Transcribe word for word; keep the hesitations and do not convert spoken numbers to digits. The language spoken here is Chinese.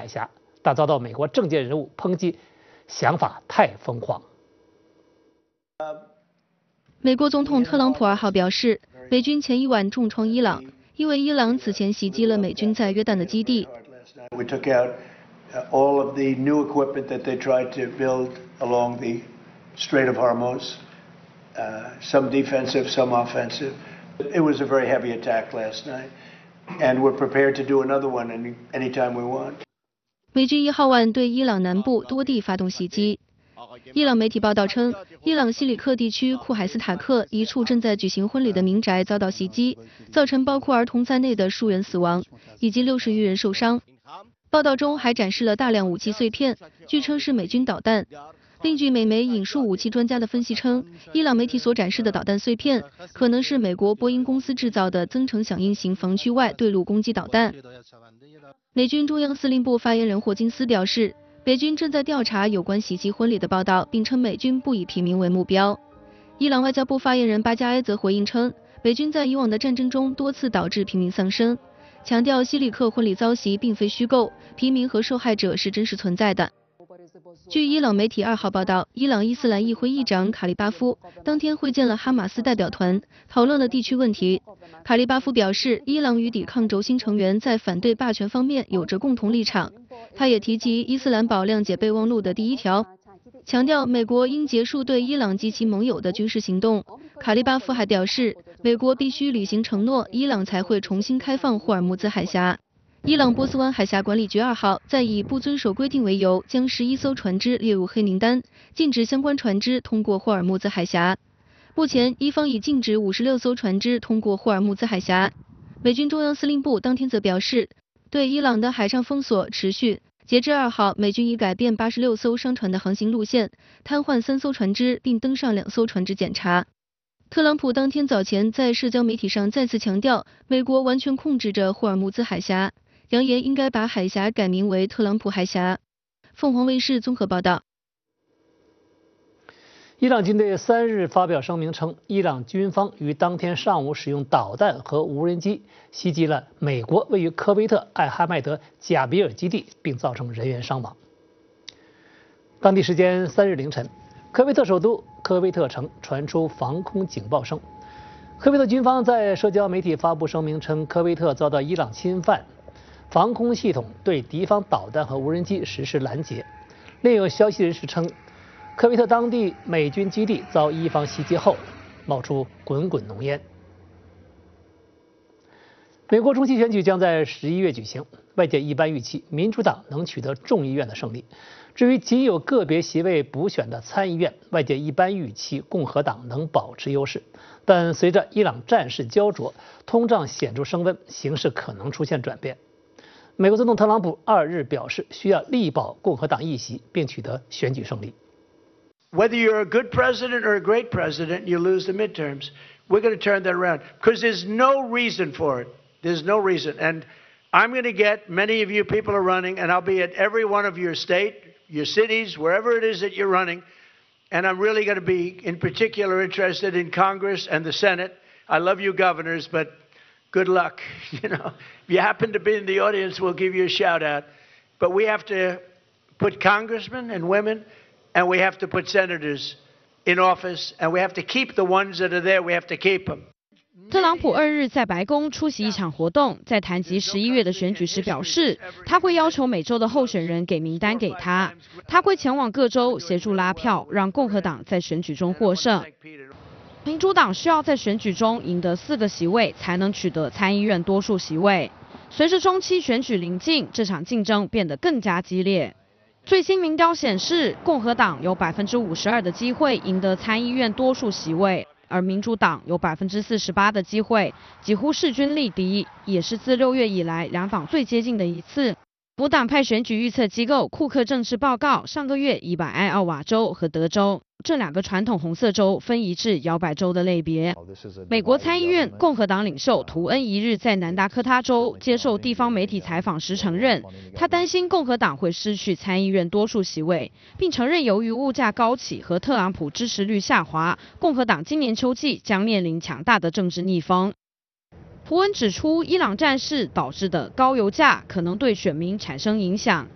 海峡，但遭到美国政界人物抨击，想法太疯狂。 美国总统特朗普二号表示，美军前一晚重创伊朗，因为伊朗此前袭击了美军在约旦的基地。 We took out all of the new equipment that they tried to build along the Strait of Hormuz, uh, some defensive, some offensive. It was a very heavy attack last night, and we're prepared to do another one any anytime we want. 美军一号晚对伊朗南部多地发动袭击。伊朗媒体报道称，伊朗西里克地区库海斯塔克一处正在举行婚礼的民宅遭到袭击，造成包括儿童在内的数人死亡，以及六十余人受伤。报道中还展示了大量武器碎片，据称是美军导弹。另据美媒引述武器专家的分析称，伊朗媒体所展示的导弹碎片可能是美国波音公司制造的增程响应型防区外对陆攻击导弹。美军中央司令部发言人霍金斯表示，北军正在调查有关袭击婚礼的报道，并称美军不以平民为目标。伊朗外交部发言人巴加埃则回应称，北军在以往的战争中多次导致平民丧生，强调西里克婚礼遭袭并非虚构，平民和受害者是真实存在的。据伊朗媒体二号报道，伊朗伊斯兰议会议长卡利巴夫当天会见了哈马斯代表团，讨论了地区问题。卡利巴夫表示，伊朗与抵抗轴心成员在反对霸权方面有着共同立场。他也提及伊斯兰堡谅解备忘录的第一条，强调美国应结束对伊朗及其盟友的军事行动。卡利巴夫还表示，美国必须履行承诺，伊朗才会重新开放霍尔木兹海峡。伊朗波斯湾海峡管理局二号在以不遵守规定为由，将十一艘船只列入黑名单，禁止相关船只通过霍尔木兹海峡。目前，伊方已禁止五十六艘船只通过霍尔木兹海峡。美军中央司令部当天则表示，对伊朗的海上封锁持续。截至二号，美军已改变八十六艘商船的航行路线，瘫痪三艘船只，并登上两艘船只检查。特朗普当天早前在社交媒体上再次强调，美国完全控制着霍尔木兹海峡，扬言应该把海峡改名为特朗普海峡。凤凰卫视综合报道。 伊朗军队三日发表声明称，伊朗军方于当天上午使用导弹和无人机袭击了美国位于科威特艾哈迈德贾比尔基地，并造成人员伤亡。当地时间三日凌晨，科威特首都科威特城传出防空警报声。科威特军方在社交媒体发布声明称，科威特遭到伊朗侵犯，防空系统对敌方导弹和无人机实施拦截。另有消息人士称，科威特当地美军基地遭伊方袭击后，冒出滚滚浓烟。美国中期选举将在十一月举行，外界一般预期民主党能取得众议院的胜利。至于仅有个别席位补选的参议院，外界一般预期共和党能保持优势。但随着伊朗战事焦灼，通胀显著升温，形势可能出现转变。美国总统特朗普二日表示，需要力保共和党议席，并取得选举胜利。 Whether you're a good president or a great president, you lose the midterms. We're going to turn that around because there's no reason for it. There's no reason. And I'm going to get many of you people are running, and I'll be at every one of your state, your cities, wherever it is that you're running. And I'm really going to be in particular interested in Congress and the Senate. I love you governors, but good luck. You know, if you happen to be in the audience, we'll give you a shout out. But we have to put congressmen and women, and we have to put senators in office, and we have to keep the ones that are there. We have to keep them. 特朗普二日在白宫出席一场活动，在谈及十一月的选举时表示，他会要求每州的候选人给名单给他，他会前往各州协助拉票，让共和党在选举中获胜。民主党需要在选举中赢得四个席位，才能取得参议院多数席位。随着中期选举临近，这场竞争变得更加激烈。最新民调显示，共和党有百分之五十二的机会赢得参议院多数席位。而民主党有百分之四十八的机会，几乎势均力敌，也是自六月以来两党最接近的一次。无党派选举预测机构库克政治报告上个月已把艾奥瓦州和德州这两个传统红色州分移至摇摆州的类别。美国参议院共和党领袖图恩一日在南达科他州接受地方媒体采访时承认，他担心共和党会失去参议院多数席位，并承认由于物价高企和特朗普支持率下滑，共和党今年秋季将面临强大的政治逆风。图恩指出，伊朗战事导致的高油价可能对选民产生影响。